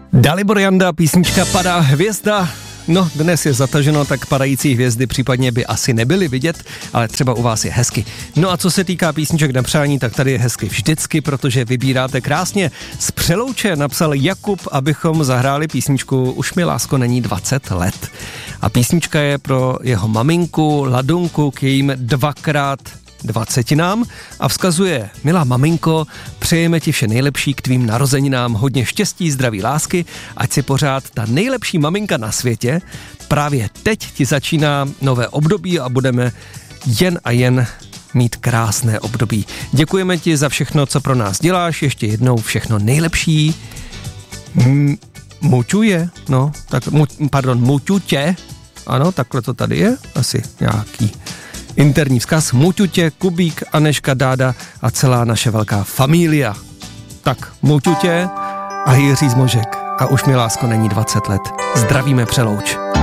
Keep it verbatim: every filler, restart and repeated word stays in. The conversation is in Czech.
Dalibor Janda, písnička Padá hvězda. No, dnes je zataženo, tak padající hvězdy případně by asi nebyly vidět, ale třeba u vás je hezky. No a co se týká písniček na přání, tak tady je hezky vždycky, protože vybíráte krásně. Z Přelouče napsal Jakub, abychom zahráli písničku Už mi lásko není dvacet let. A písnička je pro jeho maminku Ladunku k jejím dvakrát dvacetinám a vzkazuje: milá maminko, přejeme ti vše nejlepší k tvým narozeninám, hodně štěstí, zdraví, lásky, ať si pořád ta nejlepší maminka na světě. Právě teď ti začíná nové období a budeme jen a jen mít krásné období. Děkujeme ti za všechno, co pro nás děláš, ještě jednou všechno nejlepší. M- muťuje, no, tak, mu, pardon, muťutě, ano, takhle to tady je, asi nějaký interní vzkaz. Muťutě, Kubík, Aneška, Dáda a celá naše velká familia. Tak, muťutě a Jiří Zmožek. A už mi lásko není dvacet let. Zdravíme Přelouč.